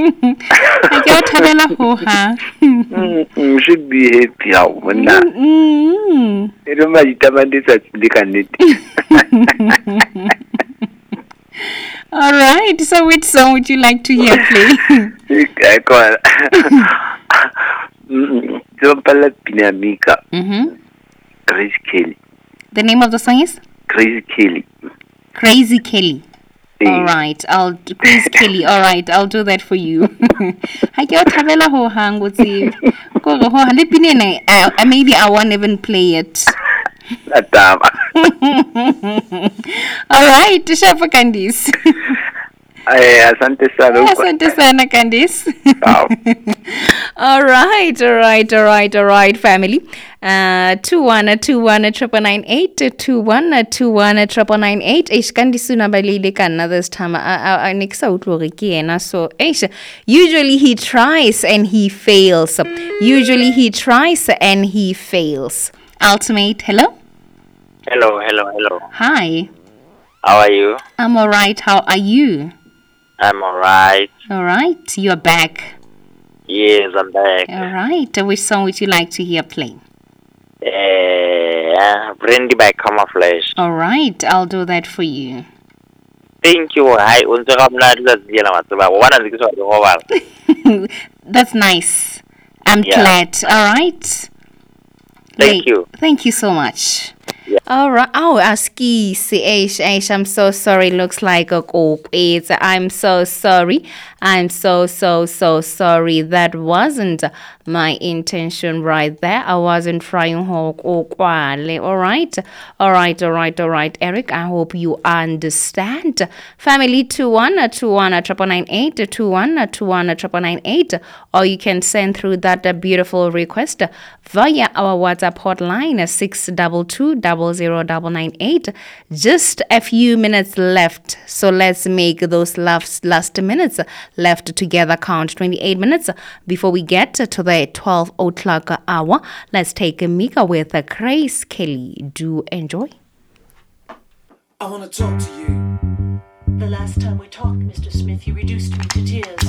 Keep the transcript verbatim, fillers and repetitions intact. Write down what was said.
I got thabela ho ha. You should be happy how when that. You don't mind it at the candidate. All right. So, which song would you like to hear play? I call. Don't pala pinamika. Mm-hmm. Grace Kelly. The name of the song is Crazy Kelly. Crazy Kelly. All right, I'll Crazy Kelly. All right, I'll do that for you. I got thabela ho hang with you. Go ho le pinene. Maybe I won't even play it. All right, Chef Candice. Ay, asante sana. Asante sana, Candice. All right, all right, all right, all right, family. Uh, two one two one triple nine eight two one two one triple nine eight. Ish Candice na balile kana this time. I I niksa utlo kiena. So ish. Usually he tries and he fails. Usually he tries and he fails. Ultimate, hello. Hello, hello, hello. Hi. How are you? I'm all right. How are you? I'm alright. All right, you're back. Yes, I'm back. All right, which song would you like to hear play? Uh, Brandy by Camouflage. All right, I'll do that for you. Thank you. Hi, that's nice. I'm yeah. glad. All right. Thank Wait, you. Thank you so much. Yeah. All right. Oh, Aski, C H H. I'm so sorry. Looks like a cope. It's. I'm so sorry. I'm so so so sorry. That wasn't my intention right there. I wasn't trying hog or quale. All right. All right. All right. All right. Eric, I hope you understand. Family two one two one triple nine eight two one two one triple nine eight, or you can send through that uh, beautiful request via our WhatsApp hotline six double two double zero double nine eight. Just a few minutes left, so let's make those last last minutes left together count. twenty-eight minutes before we get to the twelve o'clock hour. Let's take a Mika with a Grace Kelly. Do enjoy. I want to talk to you. The last time we talked, Mister Smith, you reduced me to tears.